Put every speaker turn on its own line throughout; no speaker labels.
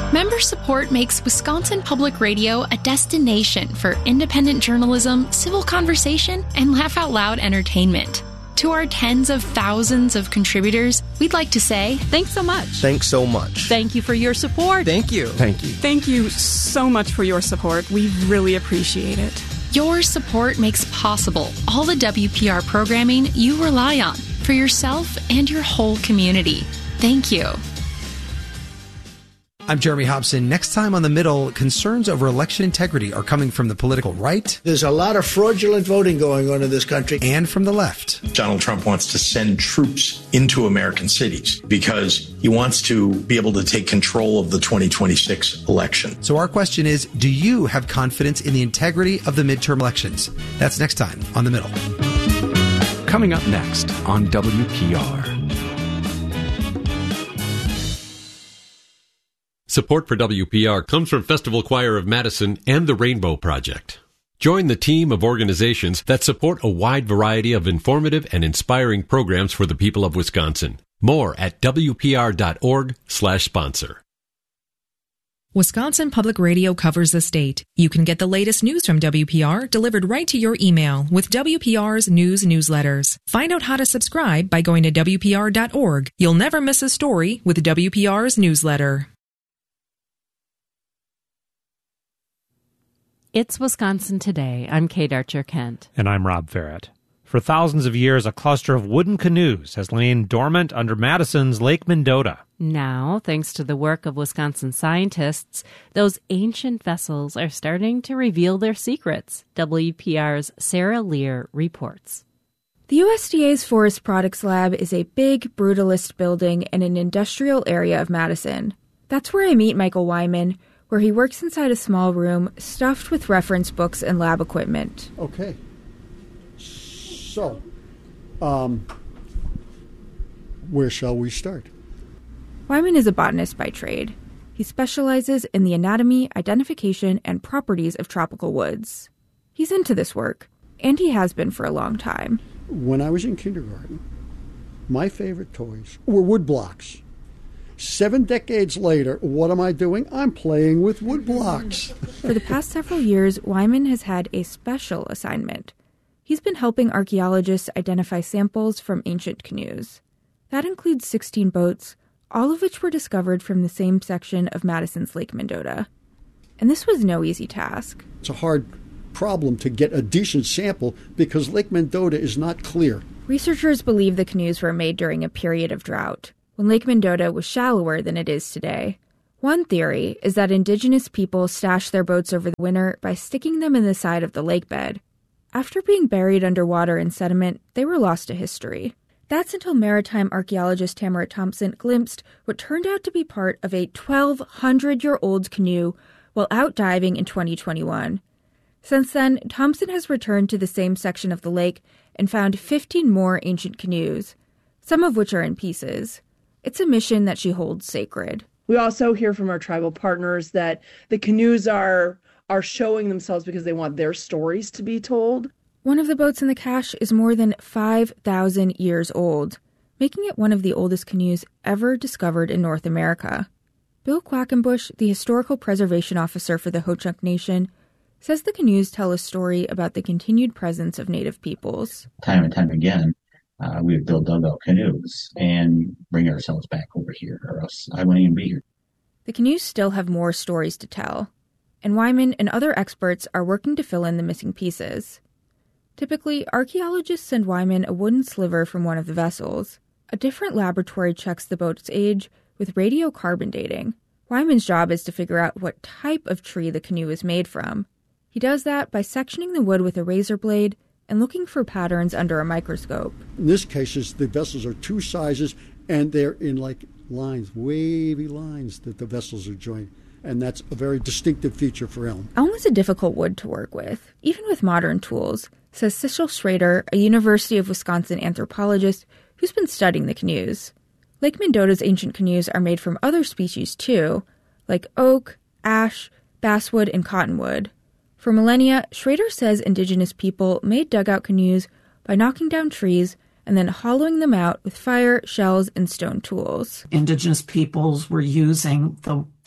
Member support makes Wisconsin Public Radio a destination for independent journalism, civil conversation, and laugh-out-loud entertainment. To our tens of thousands of contributors, we'd like to say,
thanks so much.
Thanks so much.
Thank you for your support.
Thank you.
Thank you.
Thank you so much for your support. We really appreciate it.
Your support makes possible all the WPR programming you rely on for yourself and your whole community. Thank you.
I'm Jeremy Hobson. Next time on The Middle, concerns over election integrity are coming from the political right.
There's a lot of fraudulent voting going on in this country.
And from the left.
Donald Trump wants to send troops into American cities because he wants to be able to take control of the 2026 election.
So our question is, do you have confidence in the integrity of the midterm elections? That's next time on The Middle.
Coming up next on WPR.
Support for WPR comes from Festival Choir of Madison and the Rainbow Project. Join the team of organizations that support a wide variety of informative and inspiring programs for the people of Wisconsin. More at WPR.org/sponsor.
Wisconsin Public Radio covers the state. You can get the latest news from WPR delivered right to your email with WPR's news newsletters. Find out how to subscribe by going to WPR.org. You'll never miss a story with WPR's newsletter.
It's Wisconsin Today. I'm Kate Archer-Kent.
And I'm Rob Farrett. For thousands of years, a cluster of wooden canoes has lain dormant under Madison's Lake Mendota.
Now, thanks to the work of Wisconsin scientists, those ancient vessels are starting to reveal their secrets. WPR's Sarah Lear reports.
The USDA's Forest Products Lab is a big, brutalist building in an industrial area of Madison. That's where I meet Michael Wyman, where he works inside a small room stuffed with reference books and lab equipment.
Okay. So, where shall we start?
Wyman is a botanist by trade. He specializes in the anatomy, identification, and properties of tropical woods. He's into this work, and he has been for a long time.
When I was in kindergarten, my favorite toys were wood blocks. 7 decades later, what am I doing? I'm playing with wood blocks.
For the past several years, Wyman has had a special assignment. He's been helping archaeologists identify samples from ancient canoes. That includes 16 boats, all of which were discovered from the same section of Madison's Lake Mendota. And this was no easy task.
It's a hard problem to get a decent sample because Lake Mendota is not clear.
Researchers believe the canoes were made during a period of drought, when Lake Mendota was shallower than it is today. One theory is that indigenous people stashed their boats over the winter by sticking them in the side of the lake bed. After being buried underwater in sediment, they were lost to history. That's until maritime archaeologist Tamara Thompson glimpsed what turned out to be part of a 1,200-year-old canoe while out diving in 2021. Since then, Thompson has returned to the same section of the lake and found 15 more ancient canoes, some of which are in pieces. It's a mission that she holds sacred.
We also hear from our tribal partners that the canoes are showing themselves because they want their stories to be told.
One of the boats in the cache is more than 5,000 years old, making it one of the oldest canoes ever discovered in North America. Bill Quackenbush, the historical preservation officer for the Ho-Chunk Nation, says the canoes tell a story about the continued presence of Native peoples.
Time and time again, we would build dugout canoes and bring ourselves back over here, or else I wouldn't even be here.
The canoes still have more stories to tell, and Wyman and other experts are working to fill in the missing pieces. Typically, archaeologists send Wyman a wooden sliver from one of the vessels. A different laboratory checks the boat's age with radiocarbon dating. Wyman's job is to figure out what type of tree the canoe is made from. He does that by sectioning the wood with a razor blade and looking for patterns under a microscope.
In this case, the vessels are two sizes, and they're in lines, wavy lines that the vessels are joined. And that's a very distinctive feature for elm.
Elm is a difficult wood to work with, even with modern tools, says Cecil Schrader, a University of Wisconsin anthropologist who's been studying the canoes. Lake Mendota's ancient canoes are made from other species too, like oak, ash, basswood, and cottonwood. For millennia, Schrader says indigenous people made dugout canoes by knocking down trees and then hollowing them out with fire, shells, and stone tools.
Indigenous peoples were using the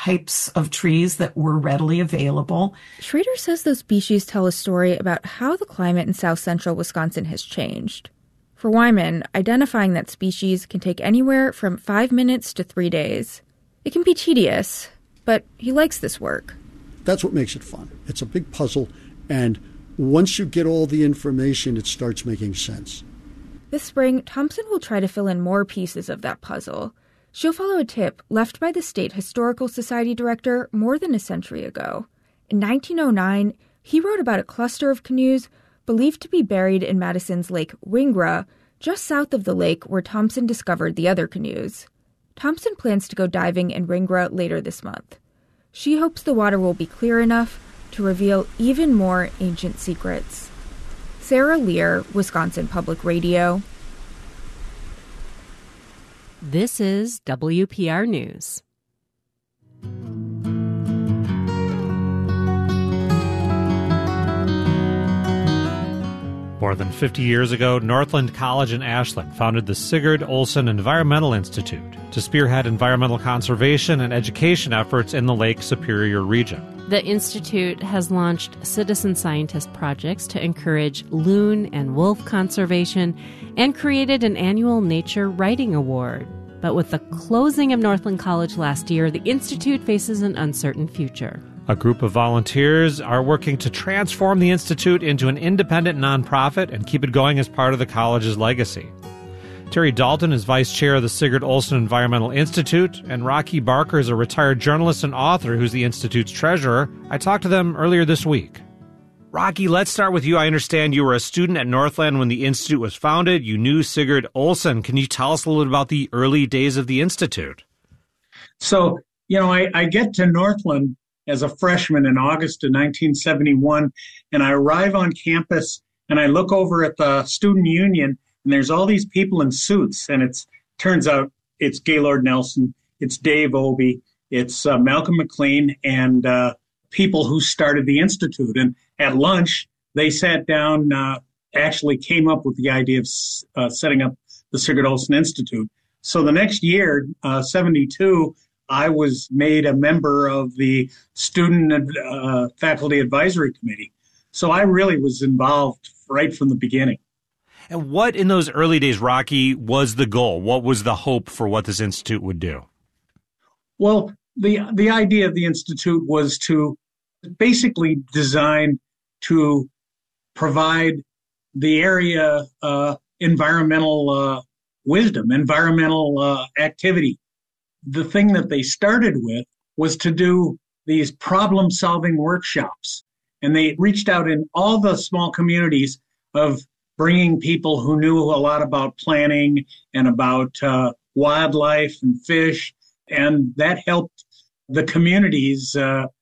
types of trees that were readily available.
Schrader says those species tell a story about how the climate in south central Wisconsin has changed. For Wyman, identifying that species can take anywhere from 5 minutes to 3 days. It can be tedious, but he likes this work.
That's what makes it fun. It's a big puzzle, and once you get all the information, it starts making sense.
This spring, Thompson will try to fill in more pieces of that puzzle. She'll follow a tip left by the State Historical Society director more than a century ago. In 1909, he wrote about a cluster of canoes believed to be buried in Madison's Lake Wingra, just south of the lake where Thompson discovered the other canoes. Thompson plans to go diving in Wingra later this month. She hopes the water will be clear enough to reveal even more ancient secrets. Sarah Lear, Wisconsin Public Radio.
This is WPR News.
More than 50 years ago, Northland College in Ashland founded the Sigurd Olson Environmental Institute to spearhead environmental conservation and education efforts in the Lake Superior region.
The Institute has launched citizen scientist projects to encourage loon and wolf conservation and created an annual Nature Writing Award. But with the closing of Northland College last year, the Institute faces an uncertain future.
A group of volunteers are working to transform the Institute into an independent nonprofit and keep it going as part of the college's legacy. Terry Dalton is vice chair of the Sigurd Olson Environmental Institute, and Rocky Barker is a retired journalist and author who's the Institute's treasurer. I talked to them earlier this week. Rocky, let's start with you. I understand you were a student at Northland when the Institute was founded. You knew Sigurd Olson. Can you tell us a little bit about the early days of the Institute?
So, I get to Northland as a freshman in August of 1971, and I arrive on campus and I look over at the student union, and there's all these people in suits, and turns out it's Gaylord Nelson, it's Dave Obey, it's Malcolm McLean, and people who started the Institute. And at lunch, they sat down, actually came up with the idea of setting up the Sigurd Olson Institute. So the next year, 72, I was made a member of the Student Faculty Advisory Committee. So I really was involved right from the beginning.
And what in those early days, Rocky, was the goal? What was the hope for what this institute would do?
Well, the idea of the institute was to basically design to provide the area environmental wisdom, environmental activity. The thing that they started with was to do these problem-solving workshops. And they reached out in all the small communities of bringing people who knew a lot about planning and about wildlife and fish. And that helped the communities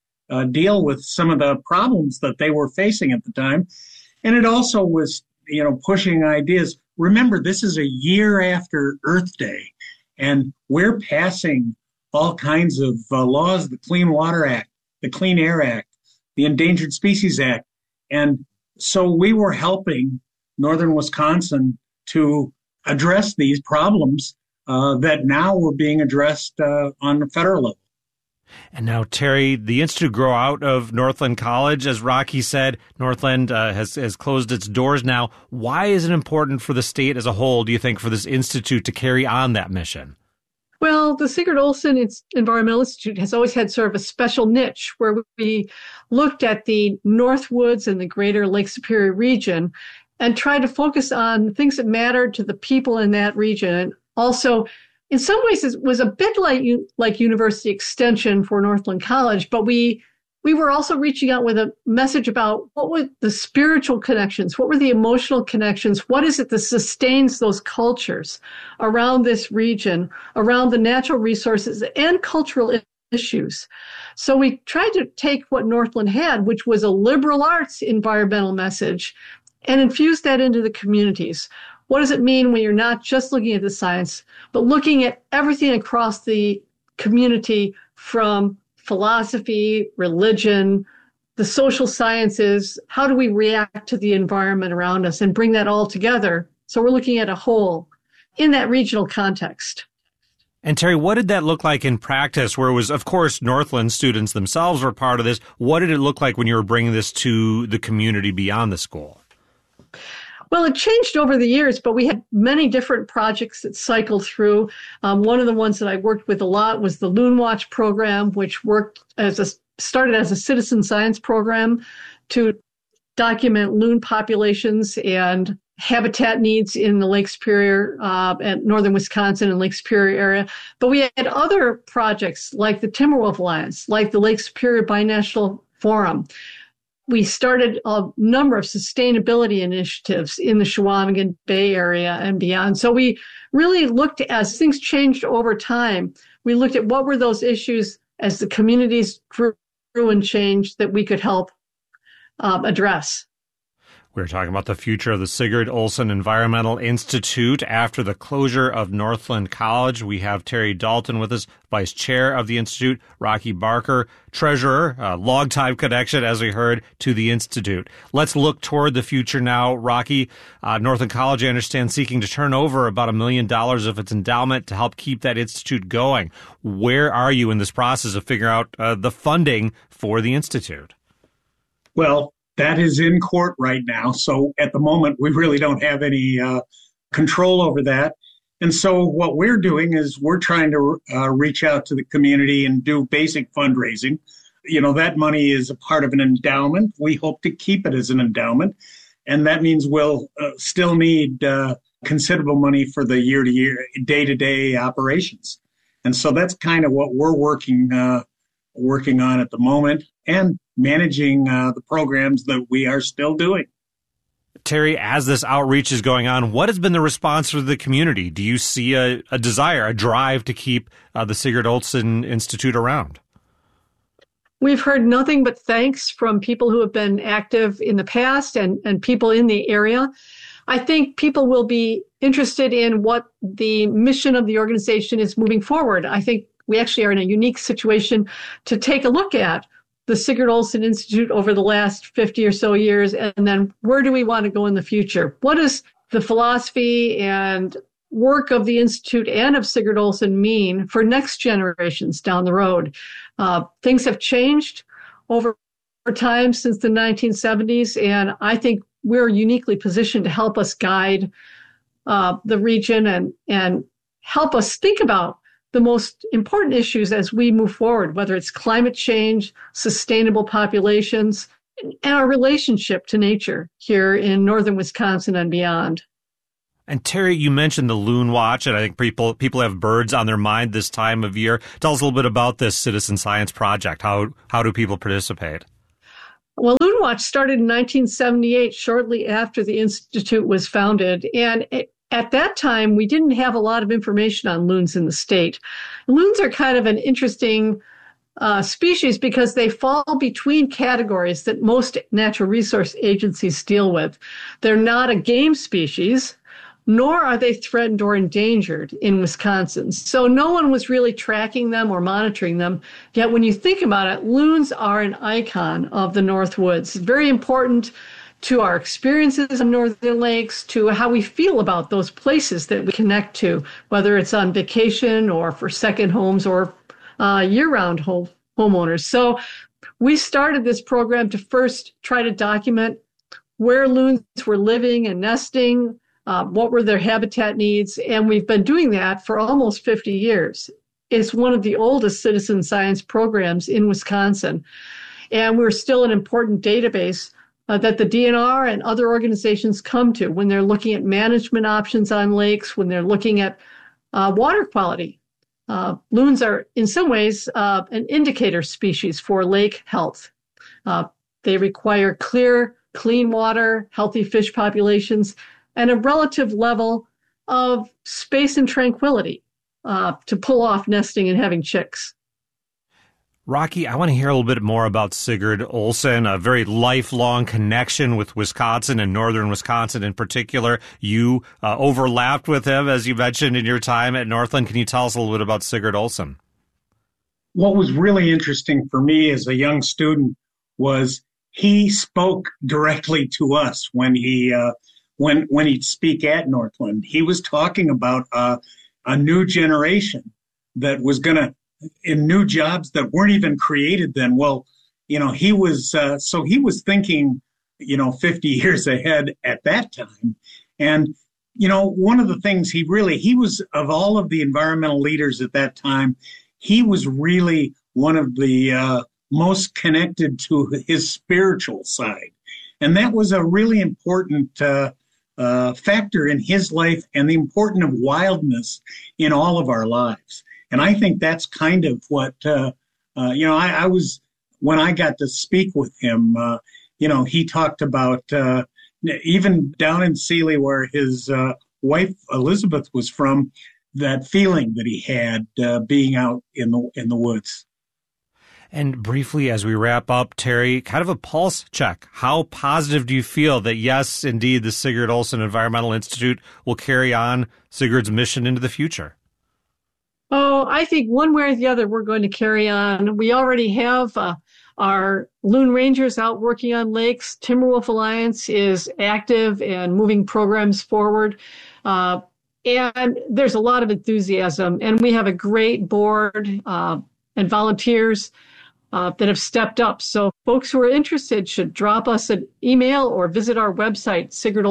deal with some of the problems that they were facing at the time. And it also was, pushing ideas. Remember, this is a year after Earth Day. And we're passing all kinds of laws, the Clean Water Act, the Clean Air Act, the Endangered Species Act. And so we were helping northern Wisconsin to address these problems that now were being addressed on the federal level.
And now, Terry, the Institute grew out of Northland College. As Rocky said, Northland has closed its doors now. Why is it important for the state as a whole, do you think, for this institute to carry on that mission?
Well, the Sigurd Olson Environmental Institute has always had sort of a special niche where we looked at the Northwoods and the greater Lake Superior region and tried to focus on things that mattered to the people in that region. And also, in some ways, it was a bit like University Extension for Northland College, but we were also reaching out with a message about what were the spiritual connections, what were the emotional connections, what is it that sustains those cultures around this region, around the natural resources and cultural issues. So we tried to take what Northland had, which was a liberal arts environmental message, and infuse that into the communities. What does it mean when you're not just looking at the science, but looking at everything across the community from philosophy, religion, the social sciences? How do we react to the environment around us and bring that all together? So we're looking at a whole in that regional context.
And Terry, what did that look like in practice, where it was, of course, Northland students themselves were part of this? What did it look like when you were bringing this to the community beyond the school?
Well, it changed over the years, but we had many different projects that cycled through. One of the ones that I worked with a lot was the Loon Watch program, which started as a citizen science program to document loon populations and habitat needs in the Lake Superior and northern Wisconsin and Lake Superior area. But we had other projects like the Timberwolf Alliance, like the Lake Superior Binational Forum. We started a number of sustainability initiatives in the Chequamegon Bay area and beyond. So we really looked, as things changed over time, we looked at what were those issues as the communities grew and changed that we could help address.
We're talking about the future of the Sigurd Olson Environmental Institute after the closure of Northland College. We have Terry Dalton with us, Vice Chair of the Institute, Rocky Barker, Treasurer, longtime connection, as we heard, to the Institute. Let's look toward the future now. Rocky, Northland College, I understand, seeking to turn over about $1 million of its endowment to help keep that institute going. Where are you in this process of figuring out the funding for the Institute?
Well, that is in court right now. So at the moment, we really don't have any control over that. And so what we're doing is we're trying to reach out to the community and do basic fundraising. You know, that money is a part of an endowment. We hope to keep it as an endowment. And that means we'll still need considerable money for the year-to-year, day-to-day operations. And so that's kind of what we're working on at the moment, and managing the programs that we are still doing.
Terry, as this outreach is going on, what has been the response from the community? Do you see a desire, a drive to keep the Sigurd Olson Institute around?
We've heard nothing but thanks from people who have been active in the past and people in the area. I think people will be interested in what the mission of the organization is moving forward. I think we actually are in a unique situation to take a look at the Sigurd Olson Institute over the last 50 or so years, and then where do we want to go in the future? What does the philosophy and work of the Institute and of Sigurd Olson mean for next generations down the road? Things have changed over time since the 1970s, and I think we're uniquely positioned to help us guide the region and help us think about the most important issues as we move forward, whether it's climate change, sustainable populations, and our relationship to nature here in northern Wisconsin and beyond.
And Terry, you mentioned the Loon Watch, and I think people have birds on their mind this time of year. Tell us a little bit about this citizen science project. How do people participate?
Well, Loon Watch started in 1978, shortly after the Institute was founded, and at that time, we didn't have a lot of information on loons in the state. Loons are kind of an interesting species because they fall between categories that most natural resource agencies deal with. They're not a game species, nor are they threatened or endangered in Wisconsin. So no one was really tracking them or monitoring them. Yet when you think about it, loons are an icon of the North Woods. Very important to our experiences in northern lakes, to how we feel about those places that we connect to, whether it's on vacation or for second homes or year-round homeowners. So we started this program to first try to document where loons were living and nesting, what were their habitat needs, and we've been doing that for almost 50 years. It's one of the oldest citizen science programs in Wisconsin, and we're still an important database that the DNR and other organizations come to when they're looking at management options on lakes, when they're looking at water quality. Loons are, in some ways, an indicator species for lake health. They require clear, clean water, healthy fish populations, and a relative level of space and tranquility to pull off nesting and having chicks.
Rocky, I want to hear a little bit more about Sigurd Olson, a very lifelong connection with Wisconsin and northern Wisconsin in particular. You overlapped with him, as you mentioned, in your time at Northland. Can you tell us a little bit about Sigurd Olson?
What was really interesting for me as a young student was he spoke directly to us when he'd speak at Northland. He was talking about a new generation that was going to, in new jobs that weren't even created then. Well, he was, so he was thinking, 50 years ahead at that time. And, one of the things he was, of all of the environmental leaders at that time, he was really one of the most connected to his spiritual side. And that was a really important factor in his life and the importance of wildness in all of our lives. And I think that's kind of what, I was, when I got to speak with him, he talked about even down in Sealy where his wife Elizabeth was from, that feeling that he had being out in the woods.
And briefly, as we wrap up, Terry, kind of a pulse check. How positive do you feel that, yes, indeed, the Sigurd Olson Environmental Institute will carry on Sigurd's mission into the future?
Oh, I think one way or the other, we're going to carry on. We already have our Loon Rangers out working on lakes. Timberwolf Alliance is active and moving programs forward. And there's a lot of enthusiasm. And we have a great board and volunteers that have stepped up. So folks who are interested should drop us an email or visit our website,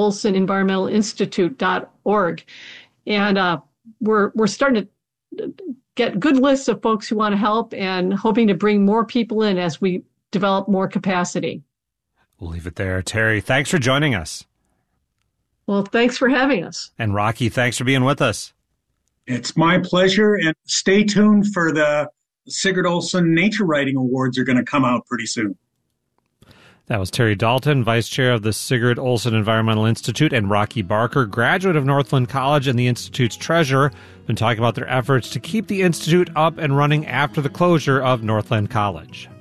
SigurdOlsonEnvironmentalInstitute.org. And we're starting to get good lists of folks who want to help and hoping to bring more people in as we develop more capacity.
We'll leave it there. Terry, thanks for joining us.
Well, thanks for having us.
And Rocky, thanks for being with us.
It's my pleasure. And stay tuned for the Sigurd Olson Nature Writing Awards are going to come out pretty soon.
That was Terry Dalton, Vice Chair of the Sigurd Olson Environmental Institute, and Rocky Barker, graduate of Northland College and the Institute's treasurer, been talking about their efforts to keep the Institute up and running after the closure of Northland College.